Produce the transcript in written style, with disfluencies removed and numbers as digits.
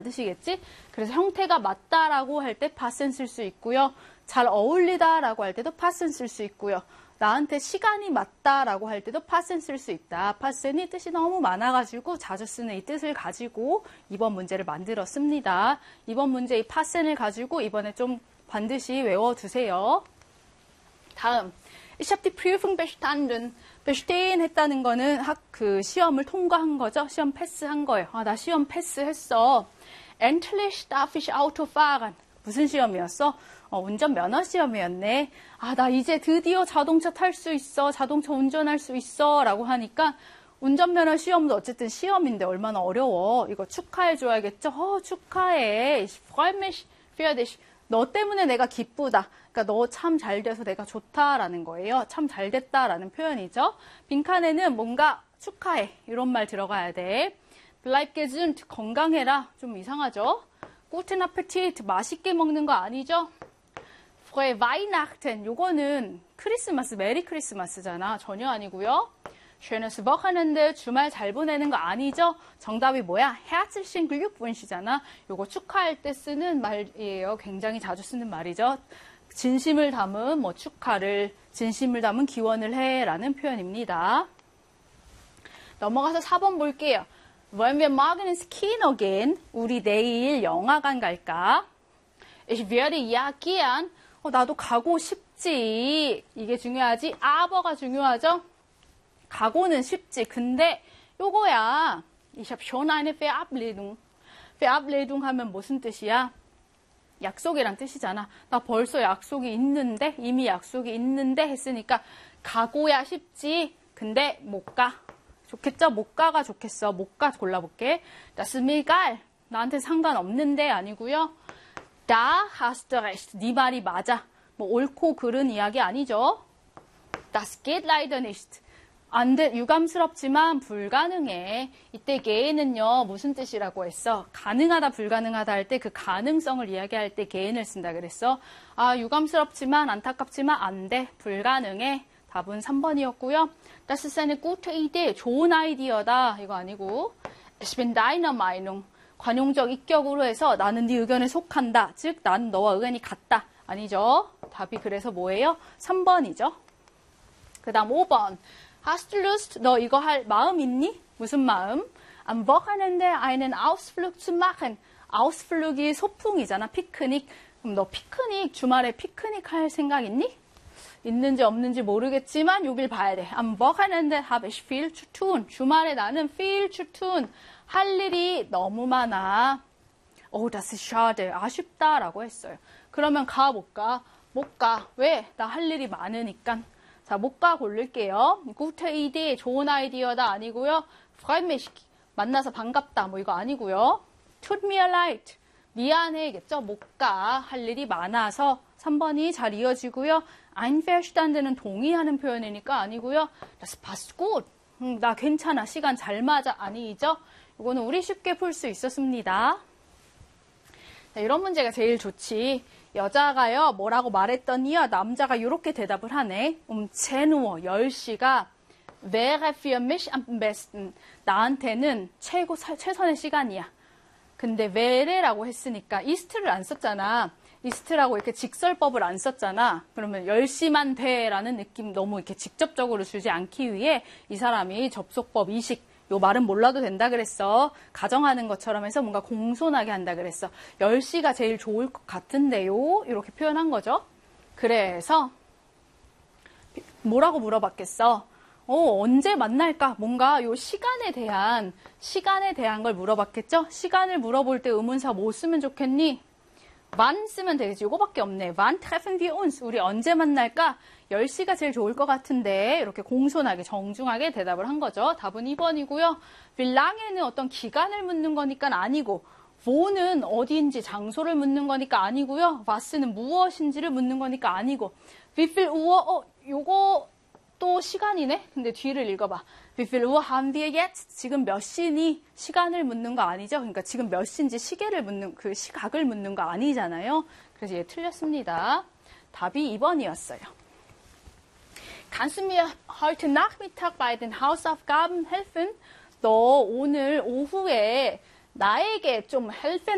드시겠지? 그래서 형태가 맞다라고 할 때 passen 쓸 수 있고요. 잘 어울리다라고 할 때도 passen 쓸 수 있고요. 나한테 시간이 맞다라고 할 때도 passen 쓸 수 있다. passen이 뜻이 너무 많아가지고 자주 쓰는 이 뜻을 가지고 이번 문제를 만들었습니다. 이번 문제 이 passen을 가지고 이번에 좀 반드시 외워두세요. 다음, Ich habe die Prüfung bestanden. bestehen 했다는 거는 시험을 통과한 거죠. 시험 패스한 거예요. 아, 나 시험 패스했어. Endlich darf ich Auto fahren. 무슨 시험이었어? 운전면허 시험이었네. 아, 나 이제 드디어 자동차 탈 수 있어. 자동차 운전할 수 있어. 라고 하니까 운전면허 시험도 어쨌든 시험인데 얼마나 어려워. 이거 축하해줘야겠죠? 축하해. Ich freue mich für dich. 너 때문에 내가 기쁘다. 그러니까 너 참 잘 돼서 내가 좋다라는 거예요. 참 잘 됐다라는 표현이죠. 빈칸에는 뭔가 축하해. 이런 말 들어가야 돼. Bleib gesund. 건강해라. 좀 이상하죠? Guten Appetit. 맛있게 먹는 거 아니죠? Frohe Weihnachten. 요거는 크리스마스, 메리 크리스마스잖아. 전혀 아니고요. Schönes Wochenende. 주말 잘 보내는 거 아니죠? 정답이 뭐야? Herzlichen Glückwunsch이잖아. 요거 축하할 때 쓰는 말이에요. 굉장히 자주 쓰는 말이죠. 진심을 담은 축하를, 진심을 담은 기원을 해 라는 표현입니다. 넘어가서 4번 볼게요. Wollen wir morgen ins Kino gehen? 우리 내일 영화관 갈까? Ich würde ja gern. 나도 가고 싶지. 이게 중요하지. aber가 중요하죠. 가고는 쉽지. 근데 요거야. Ich habe schon eine Verabredung. Verabredung 하면 무슨 뜻이야? 약속이란 뜻이잖아. 나 벌써 약속이 있는데, 이미 약속이 있는데 했으니까 가고야 쉽지. 근데 못 가. 좋겠죠? 못 가가 좋겠어. 못 가 골라볼게. Das ist mir egal. 나한테 상관없는데 아니고요. Da hast du recht. 네 말이 맞아. 옳고 그른 이야기 아니죠. Das geht leider nicht. 안 돼, 유감스럽지만 불가능해. 이때 게는요 무슨 뜻이라고 했어? 가능하다, 불가능하다 할 때 그 가능성을 이야기할 때 게를 쓴다 그랬어. 아, 유감스럽지만 안타깝지만 안 돼, 불가능해. 답은 3번이었고요. Das ist eine gute Idee. 좋은 아이디어다. 이거 아니고. Ich bin deiner Meinung. 관용적 입격으로 해서 나는 네 의견에 속한다. 즉, 나는 너와 의견이 같다. 아니죠. 답이 그래서 뭐예요? 3번이죠. 그 다음 5번. Hast du Lust? 너 이거 할 마음 있니? 무슨 마음? Am Wochenende einen Ausflug zu machen. Ausflug이 소풍이잖아. 피크닉. 그럼 너 피크닉, 주말에 피크닉 할 생각 있니? 있는지 없는지 모르겠지만 여길 봐야 돼. Am Wochenende habe ich viel zu tun. 주말에 나는 viel zu tun. 할 일이 너무 많아. Das ist schade. 아쉽다라고 했어요. 그러면 가, 못 가? 못 가. 왜? 나 할 일이 많으니까. 자, 못 가 고를게요. gute Idee, 좋은 아이디어다 아니고요. freue mich, 만나서 반갑다. 이거 아니고요. tut mir leid, 미안해겠죠. 못 가. 할 일이 많아서 3번이 잘 이어지고요. einverstanden은 동의하는 표현이니까 아니고요. das passt gut. 나 괜찮아. 시간 잘 맞아. 아니죠. 이거는 우리 쉽게 풀 수 있었습니다. 자, 이런 문제가 제일 좋지. 여자가요, 뭐라고 말했더니요, 남자가 이렇게 대답을 하네. 10 Uhr, 10시가 wäre für mich am besten. 나한테는 최선의 시간이야. 근데 wäre라고 했으니까 ist를 안 썼잖아. ist라고 이렇게 직설법을 안 썼잖아. 그러면 10시만 돼라는 느낌 너무 이렇게 직접적으로 주지 않기 위해 이 사람이 접속법 이식, 요 말은 몰라도 된다 그랬어. 가정하는 것처럼 해서 뭔가 공손하게 한다 그랬어. 10시가 제일 좋을 것 같은데요. 이렇게 표현한 거죠. 그래서 뭐라고 물어봤겠어? 언제 만날까? 뭔가 요 시간에 대한 걸 물어봤겠죠? 시간을 물어볼 때 의문사 뭐 쓰면 좋겠니? wann 쓰면 되겠지. 요거밖에 없네. wann treffen wir uns? 우리 언제 만날까? 10시가 제일 좋을 것 같은데 이렇게 공손하게 정중하게 대답을 한 거죠. 답은 2번이고요. wie lange는 어떤 기간을 묻는 거니까 아니고 wo는 어디인지 장소를 묻는 거니까 아니고요. was는 무엇인지를 묻는 거니까 아니고 wie viel Uhr? 요거 또 시간이네? 근데 뒤를 읽어봐. Wie viel Uhr haben wir jetzt? 지금 몇 시니? 시간을 묻는 거 아니죠? 그러니까 지금 몇 시인지 시계를 묻는, 그 시각을 묻는 거 아니잖아요. 그래서 얘 틀렸습니다. 답이 2번이었어요. Kannst du mir heute Nachmittag bei den Hausaufgaben helfen? 너 오늘 오후에 나에게 좀 helfen